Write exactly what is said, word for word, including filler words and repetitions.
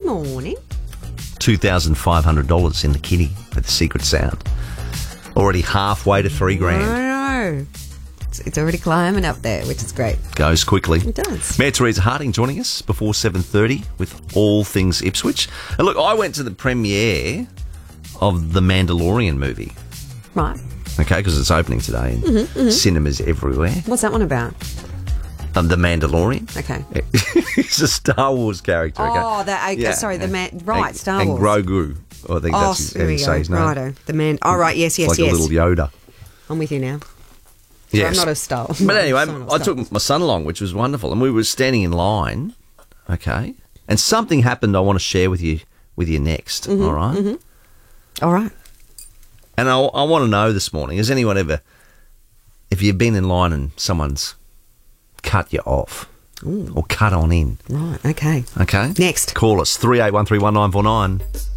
morning. two thousand five hundred dollars in the kitty with the secret sound. Already halfway to three grand. I know. It's, it's already climbing up there, which is great. Goes quickly. It does. Mayor Teresa Harding joining us before seven thirty with all things Ipswich. And look, I went to the premiere of the Mandalorian movie. Right. Okay, because it's opening today in mm-hmm, mm-hmm. cinemas everywhere. What's that one about? Um, the Mandalorian. Okay. He's a Star Wars character. Okay? Oh, that, okay, Yeah. sorry, the man. Right, and, Star and Wars. Grogu. Oh, I think Oh, that's his, there how we you go. say his name. Righto. The man. Oh, right, yes, yes, it's like yes. a little Yoda. I'm with you now. Yes. I'm not a Star Wars. But anyway, Sorry, not I Star took my son along, which was wonderful, and we were standing in line, okay, and something happened I want to share with you with you next, mm-hmm, all right? Mm-hmm. All right. And I, I want to know this morning, has anyone ever, if you've been in line and someone's cut you off Ooh. or cut on in? Right, okay. Okay? Next. Call us, three eight one three one nine four nine.